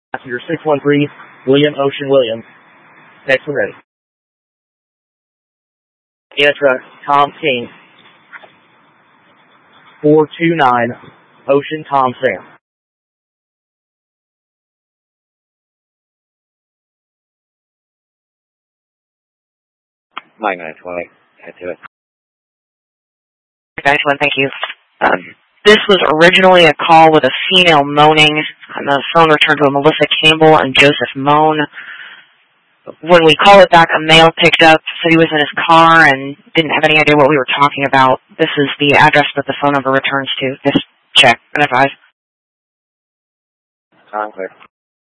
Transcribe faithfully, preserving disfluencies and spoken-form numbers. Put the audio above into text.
Passenger six one three, William Ocean Williams. Next one ready. Intra, Tom King. four two nine, Ocean Tom Sam. Mike nine twenty, head to it. Nice one, thank you. Um, this was originally a call with a female moaning, and the phone returned to a Melissa Campbell and Joseph Moan. When we called it back, a male picked up, said he was in his car and didn't have any idea what we were talking about. This is the address that the phone number returns to. Just check and advise. Contact.